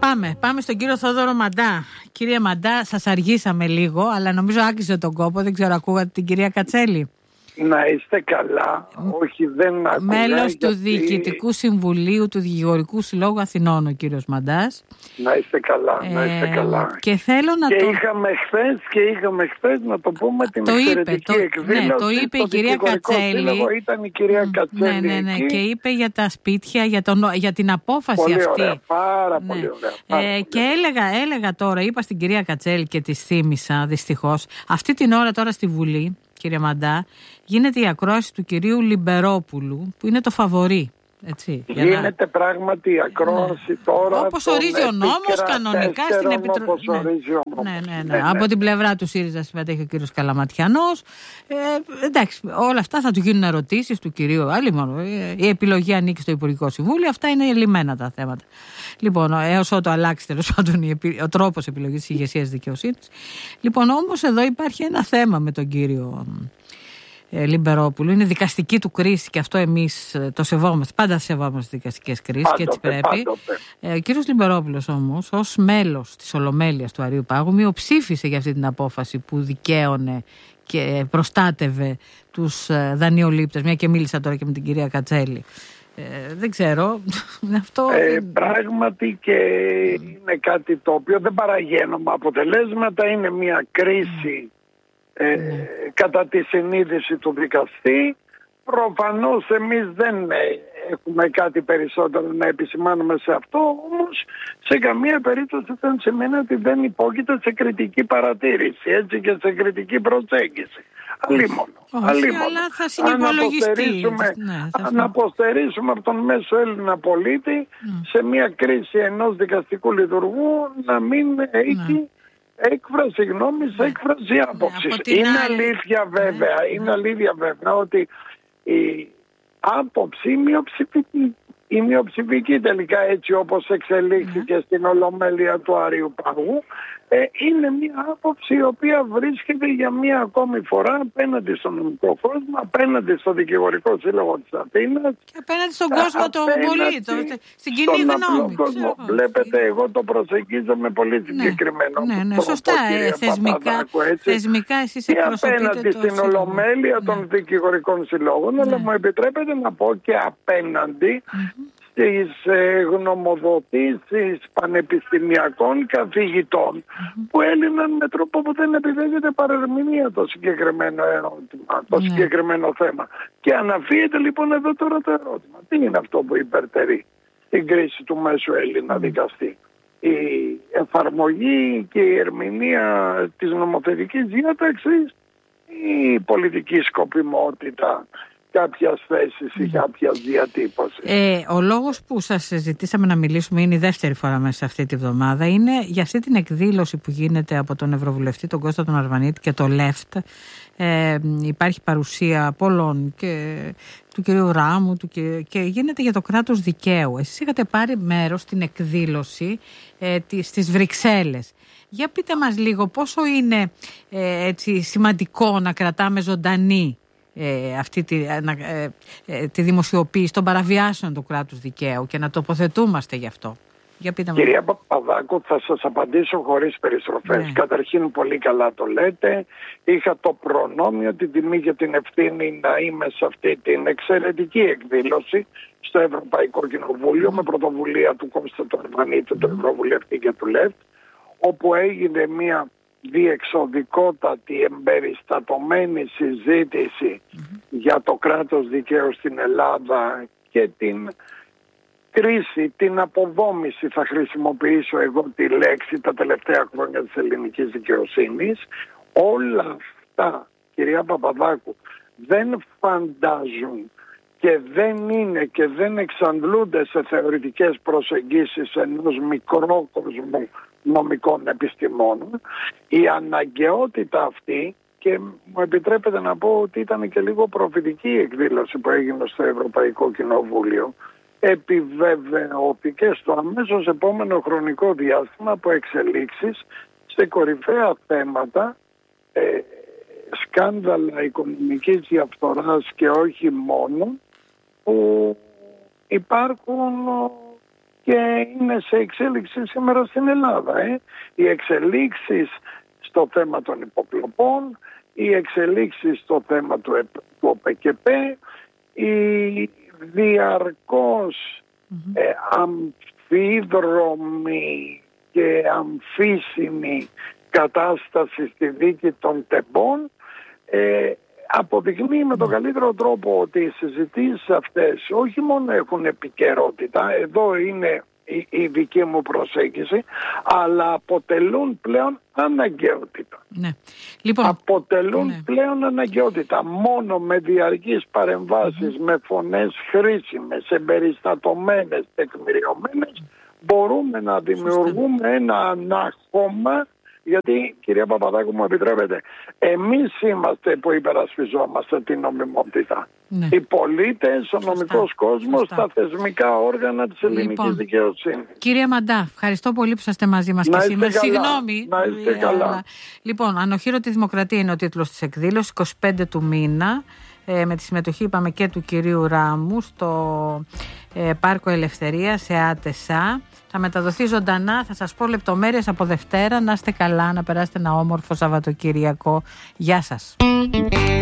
Πάμε στον κύριο Θόδωρο Μαντά. Κύριε Μαντά, σας αργήσαμε λίγο, αλλά νομίζω άκουσε τον κόπο. Δεν ξέρω, ακούγατε την κυρία Κατσέλη? Να είστε καλά. Όχι, δεν ακούγα. Μέλος του Διοικητικού Συμβουλίου του Δικηγορικού Συλλόγου Αθηνών ο κύριος Μαντάς. Να είστε καλά, να είστε καλά. Και θέλω να είχαμε χθες να το πούμε την εξαιρετική εκδήλωση. Ναι, το είπε η κυρία Κατσέλη. Ήταν η κυρία Κατσέλη. Ναι, και είπε για τα σπίτια, για την απόφαση πολύ αυτή. Ωραία, πάρα πολύ ωραία. Και έλεγα τώρα, είπα στην κυρία Κατσέλη και τη θύμισα δυστυχώς, αυτή την ώρα τώρα στη Βουλή, κύριε Μαντά, γίνεται η ακρόαση του κυρίου Λιμπερόπουλου, που είναι το φαβορί. Έτσι, γίνεται πράγματι η ακρόαση τώρα. Όπως ορίζει ο νόμος, κανονικά στην Επιτροπή. Ναι. Από την πλευρά του ΣΥΡΙΖΑ συμμετέχει ο κύριος Καλαματιανός. Εντάξει, όλα αυτά θα του γίνουν ερωτήσεις του κυρίου. Άλλη μόνο. Η επιλογή ανήκει στο Υπουργικό Συμβούλιο. Αυτά είναι λυμμένα τα θέματα. Λοιπόν, έως ότου αλλάξει τέλος πάντων ο τρόπος επιλογής της ηγεσίας δικαιοσύνης. Λοιπόν, όμως εδώ υπάρχει ένα θέμα με τον κύριο Λιμπερόπουλου. Είναι δικαστική του κρίση και αυτό εμείς το σεβόμαστε. Πάντα σεβόμαστε δικαστικές κρίσεις και έτσι πρέπει. Ο κύριος Λιμπερόπουλος όμως, ως μέλος της Ολομέλειας του Αρείου Πάγου, μειοψήφισε για αυτή την απόφαση που δικαίωνε και προστάτευε τους δανειολήπτες. Μια και μίλησα τώρα και με την κυρία Κατσέλη. Δεν ξέρω. Αυτό... Πράγματι και είναι κάτι το οποίο δεν παραγαίνουμε αποτελέσματα. Είναι μια κρίση κατά τη συνείδηση του δικαστή. Προφανώς εμείς δεν έχουμε κάτι περισσότερο να επισημάνουμε σε αυτό, όμως σε καμία περίπτωση δεν σημαίνει ότι δεν υπόκειται σε κριτική παρατήρηση, έτσι, και σε κριτική προσέγγιση. Αλλήμον. Αλλά θα συνυπολογιστεί. Αν αποστερήσουμε από τον μέσο Έλληνα πολίτη σε μια κρίση ενός δικαστικού λειτουργού να μην έχει έκφραση γνώμης, έκφραση άποψης. Είναι αλήθεια βέβαια ότι η άποψη η μειοψηφική τελικά, έτσι όπως εξελίχθηκε στην Ολομέλεια του Αρείου Πάγου, είναι μια άποψη η οποία βρίσκεται για μια ακόμη φορά απέναντι στον νομικό κόσμο, απέναντι στο Δικηγορικό Σύλλογο της Αθήνας και απέναντι στον κόσμο των πολίτων, στην κοινή γνώμη. Βλέπετε, εγώ το προσεγγίζω με πολύ συγκεκριμένο τρόπο, σωστά, θεσμικά εσείς εκπροσωπείτε και απέναντι στην Ολομέλεια των Δικηγορικών Συλλόγων, αλλά μου επιτρέπετε να πω και απέναντι στις γνωμοδοτήσεις πανεπιστημιακών καθηγητών που έλυναν με τρόπο που δεν επιδέχεται παρερμηνία το συγκεκριμένο ερώτημα, το συγκεκριμένο θέμα. Και αναφύεται λοιπόν εδώ τώρα το ερώτημα. Τι είναι αυτό που υπερτερεί την κρίση του μέσου Έλληνα δικαστή? Η εφαρμογή και η ερμηνεία της νομοθετικής διάταξης ή η πολιτική σκοπιμότητα κάποιας θέσης ή κάποιας διατύπωσης? Ο λόγος που σας ζητήσαμε να μιλήσουμε, είναι η δεύτερη φορά μέσα σε αυτή τη βδομάδα, είναι για αυτή την εκδήλωση που γίνεται από τον Ευρωβουλευτή τον Κώστα τον Αρβανίτη και το ΛΕΦΤ. Υπάρχει παρουσία πολλών και του κυρίου Ράμου και γίνεται για το κράτος δικαίου. Εσείς είχατε πάρει μέρος στην εκδήλωση στις Βρυξέλλες. Για πείτε μας λίγο πόσο είναι έτσι σημαντικό να κρατάμε ζωντανή αυτή τη δημοσιοποίηση των παραβιάσεων του κράτους δικαίου και να τοποθετούμαστε γι' αυτό. Κυρία Παπαδάκου, θα σας απαντήσω χωρίς περιστροφές. Καταρχήν, πολύ καλά το λέτε. Είχα το προνόμιο, την τιμή και την ευθύνη να είμαι σε αυτή την εξαιρετική εκδήλωση στο Ευρωπαϊκό Κοινοβούλιο με πρωτοβουλία του Κώστα του Αρβανίτη, του Ευρωβουλευτή και του ΛΕΦΤ, όπου έγινε μια διεξοδικότατη, εμπεριστατωμένη συζήτηση για το κράτος δικαίου στην Ελλάδα και την κρίση, την αποδόμηση, θα χρησιμοποιήσω εγώ τη λέξη, τα τελευταία χρόνια της ελληνικής δικαιοσύνης. Όλα αυτά, κυρία Παπαδάκου, δεν φαντάζουν και δεν είναι και δεν εξαντλούνται σε θεωρητικές προσεγγίσεις ενός μικρόκοσμου νομικών επιστημόνων. Η αναγκαιότητα αυτή, και μου επιτρέπετε να πω ότι ήταν και λίγο προφητική η εκδήλωση που έγινε στο Ευρωπαϊκό Κοινοβούλιο, επιβεβαιώθηκε στο αμέσως επόμενο χρονικό διάστημα από εξελίξεις σε κορυφαία θέματα, σκάνδαλα οικονομικής διαφθοράς και όχι μόνο, που υπάρχουν και είναι σε εξέλιξη σήμερα στην Ελλάδα. Οι εξελίξεις στο θέμα των υποκλοπών, οι εξελίξεις στο θέμα του ΟΠΕΚΕΠ, η διαρκώς αμφίδρομη και αμφίσιμη κατάσταση στη δίκη των τεμπών αποδεικνύει με τον καλύτερο τρόπο ότι οι συζητήσεις αυτές όχι μόνο έχουν επικαιρότητα, εδώ είναι η δική μου προσέγγιση, αλλά αποτελούν πλέον αναγκαιότητα. Ναι. Λοιπόν, αποτελούν πλέον αναγκαιότητα. Μόνο με διαρκείς παρεμβάσεις, με φωνές χρήσιμες, εμπεριστατωμένες, τεκμηριωμένες, μπορούμε να δημιουργούμε ένα ανάχωμα. Γιατί, κυρία Παπαδάκου, μου επιτρέπετε, εμείς είμαστε που υπερασπιζόμαστε την νομιμότητα. Ναι. Οι πολίτες, ο νομικός κόσμος, τα θεσμικά όργανα της ελληνικής δικαιοσύνης. Κυρία Μαντά, ευχαριστώ πολύ που είσαστε μαζί μας και σήμερα. Συγγνώμη. Να είστε καλά. Λοιπόν, «Ανοχήρωτη Δημοκρατία» είναι ο τίτλος της εκδήλωσης, 25 του μήνα, με τη συμμετοχή, είπαμε, και του κυρίου Ράμου στο Πάρκο Ελευθερίας σε ΑΤΕΣΑ. Θα μεταδοθεί ζωντανά, θα σας πω λεπτομέρειες από Δευτέρα. Να είστε καλά, να περάσετε ένα όμορφο Σαββατοκυριακό. Γεια σας.